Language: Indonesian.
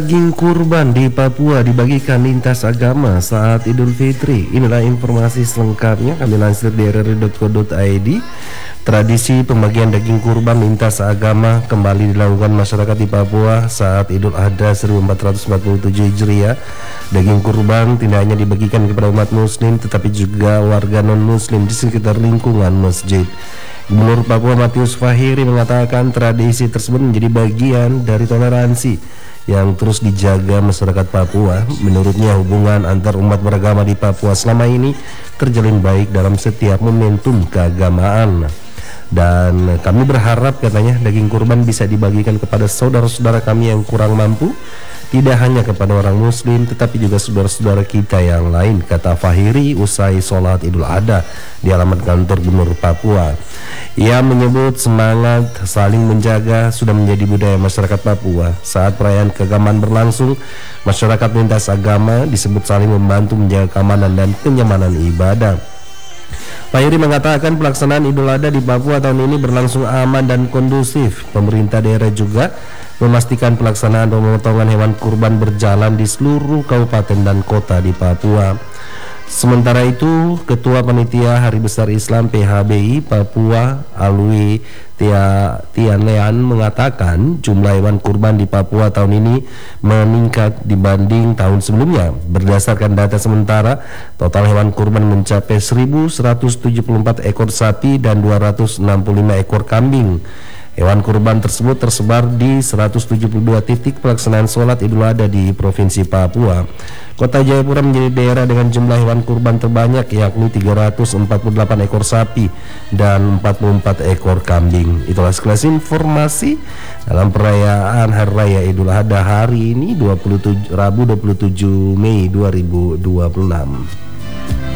Daging kurban di Papua dibagikan lintas agama saat Idul Fitri. Inilah informasi selengkapnya kami lansir di rri.co.id. Tradisi pembagian daging kurban lintas agama kembali dilakukan masyarakat di Papua saat Idul Adha 1447 Hijriah. Daging kurban tidak hanya dibagikan kepada umat muslim tetapi juga warga non-muslim di sekitar lingkungan masjid. Gubernur Papua Matius Fahiri mengatakan tradisi tersebut menjadi bagian dari toleransi yang terus dijaga masyarakat Papua. Menurutnya hubungan antar umat beragama di Papua selama ini terjalin baik dalam setiap momentum keagamaan. Dan kami berharap, katanya, daging kurban bisa dibagikan kepada saudara-saudara kami yang kurang mampu, tidak hanya kepada orang muslim tetapi juga saudara-saudara kita yang lain, kata Fahiri usai sholat Idul Adha di halaman kantor Gubernur Papua. Ia menyebut semangat saling menjaga sudah menjadi budaya masyarakat Papua. Saat perayaan keagamaan berlangsung, masyarakat lintas agama disebut saling membantu menjaga keamanan dan kenyamanan ibadah. Fahiri mengatakan pelaksanaan Idul Adha di Papua tahun ini berlangsung aman dan kondusif. Pemerintah daerah juga memastikan pelaksanaan pemotongan hewan kurban berjalan di seluruh kabupaten dan kota di Papua. Sementara itu, Ketua Panitia Hari Besar Islam PHBI Papua Alwi Tianlean mengatakan jumlah hewan kurban di Papua tahun ini meningkat dibanding tahun sebelumnya. Berdasarkan data sementara, total hewan kurban mencapai 1.174 ekor sapi dan 265 ekor kambing. Hewan kurban tersebut tersebar di 172 titik pelaksanaan sholat Idul Adha di Provinsi Papua. Kota Jayapura menjadi daerah dengan jumlah hewan kurban terbanyak, yakni 348 ekor sapi dan 44 ekor kambing. Itulah sekilas informasi dalam perayaan Hari Raya Idul Adha hari ini Rabu 27 Mei 2026.